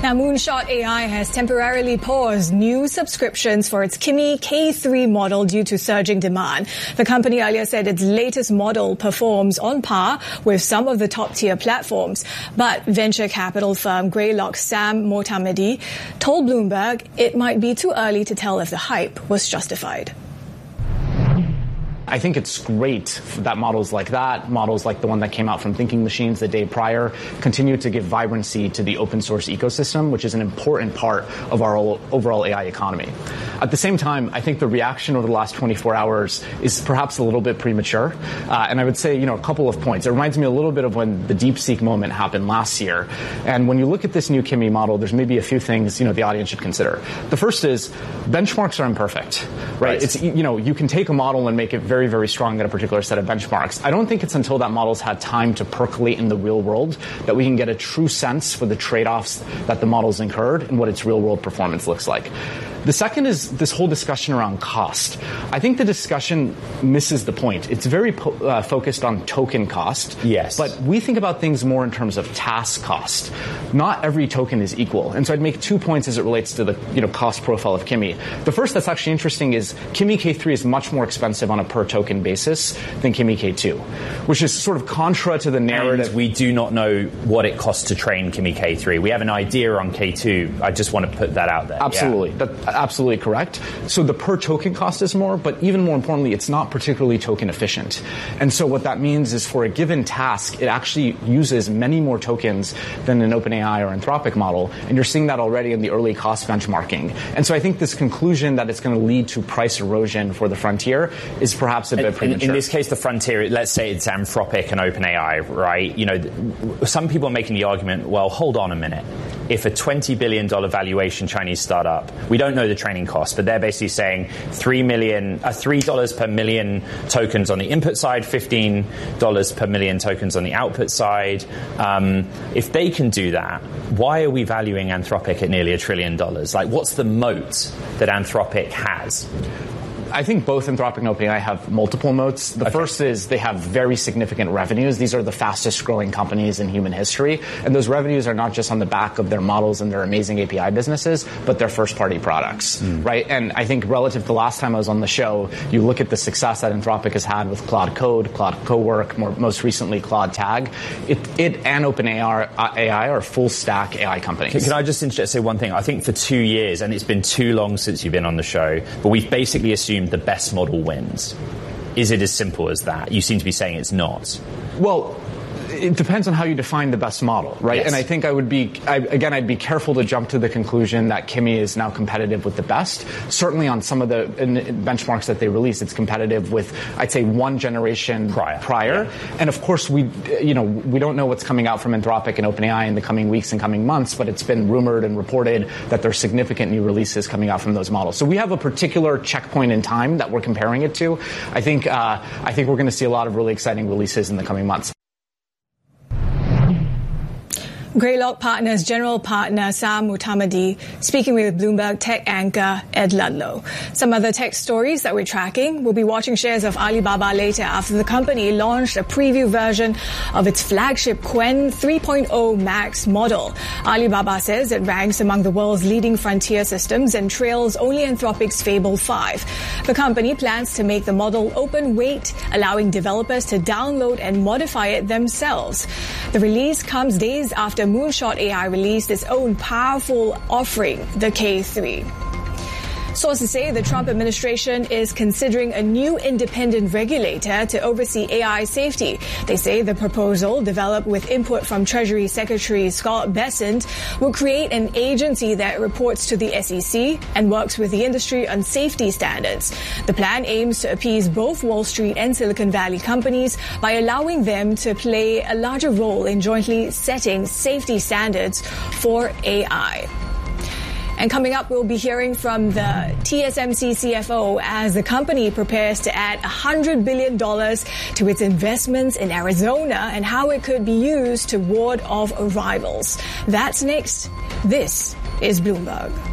Now, Moonshot AI has temporarily paused new subscriptions for its Kimi K3 model due to surging demand. The company earlier said its latest model performs on par with some of the top-tier platforms. But venture capital firm Greylock Sam Motamedi told Bloomberg it might be too early to tell if the hype was justified. I think it's great that models like that, models like the one that came out from Thinking Machines the day prior, continue to give vibrancy to the open source ecosystem, which is an important part of our overall AI economy. At the same time, I think the reaction over the last 24 hours is perhaps a little bit premature. And I would say, a couple of points. It reminds me a little bit of when the DeepSeek moment happened last year. And when you look at this new Kimi model, there's maybe a few things, the audience should consider. The first is benchmarks are imperfect, right? It's, you can take a model and make it very, very strong at a particular set of benchmarks. I don't think it's until that model's had time to percolate in the real world that we can get a true sense for the trade-offs that the model's incurred and what its real-world performance looks like. The second is this whole discussion around cost. I think the discussion misses the point. It's very focused on token cost. Yes. But we think about things more in terms of task cost. Not every token is equal. And so I'd make 2 points as it relates to the cost profile of Kimi. The first that's actually interesting is Kimi K3 is much more expensive on a per token basis than Kimi K2, which is sort of contra to the narrative. And we do not know what it costs to train Kimi K3. We have an idea on K2. I just want to put that out there. Absolutely. Yeah. That's absolutely correct. So the per token cost is more, but even more importantly, it's not particularly token efficient. And so what that means is for a given task, it actually uses many more tokens than an OpenAI or Anthropic model. And you're seeing that already in the early cost benchmarking. And so I think this conclusion that it's going to lead to price erosion for the frontier is perhaps a bit premature. In this case, the frontier, let's say it's Anthropic and OpenAI, right? Some people are making the argument, well, hold on a minute. If a $20 billion valuation Chinese startup, we don't know the training cost, but they're basically saying $3 per million tokens on the input side, $15 per million tokens on the output side. If they can do that, why are we valuing Anthropic at nearly $1 trillion? Like, what's the moat that Anthropic has? I think both Anthropic and OpenAI have multiple moats. The first is they have very significant revenues. These are the fastest growing companies in human history. And those revenues are not just on the back of their models and their amazing API businesses, but their first party products, right? And I think relative to the last time I was on the show, you look at the success that Anthropic has had with Claude Code, Claude Cowork, most recently Claude Tag. It and OpenAI are full stack AI companies. Can I just say one thing? I think for 2 years, and it's been too long since you've been on the show, but we've basically assumed the best model wins. Is it as simple as that? You seem to be saying it's not. Well, it depends on how you define the best model, right? Yes. And I think I'd be careful to jump to the conclusion that Kimi is now competitive with the best. Certainly on some of the benchmarks that they release, it's competitive with, I'd say, one generation prior. Yeah. And of course, we don't know what's coming out from Anthropic and OpenAI in the coming weeks and coming months, but it's been rumored and reported that there's significant new releases coming out from those models. So we have a particular checkpoint in time that we're comparing it to. I think we're going to see a lot of really exciting releases in the coming months. Greylock Partners General Partner Sam Motamedi speaking with Bloomberg tech anchor Ed Ludlow. Some other tech stories that we're tracking. We'll be watching shares of Alibaba later after the company launched a preview version of its flagship Qwen 3.0 Max model. Alibaba says it ranks among the world's leading frontier systems and trails only Anthropic's Fable 5. The company plans to make the model open weight, allowing developers to download and modify it themselves. The release comes days after Moonshot AI released its own powerful offering, the K3. Sources say the Trump administration is considering a new independent regulator to oversee AI safety. They say the proposal, developed with input from Treasury Secretary Scott Bessent, will create an agency that reports to the SEC and works with the industry on safety standards. The plan aims to appease both Wall Street and Silicon Valley companies by allowing them to play a larger role in jointly setting safety standards for AI. And coming up, we'll be hearing from the TSMC CFO as the company prepares to add $100 billion to its investments in Arizona and how it could be used to ward off rivals. That's next. This is Bloomberg.